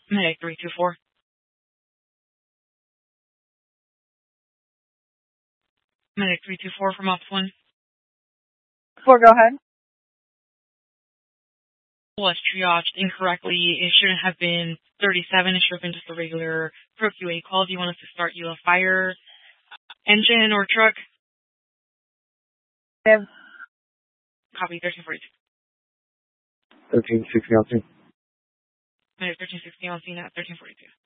Medic 324. Medic 324 from Ops 1. 4, go ahead. Was triaged incorrectly. It shouldn't have been 37. It should have been just a regular ProQA call. Do you want us to start you a fire engine or truck? Yeah. Copy 1342. 1360 on scene. Medic 1360 on scene at 1342.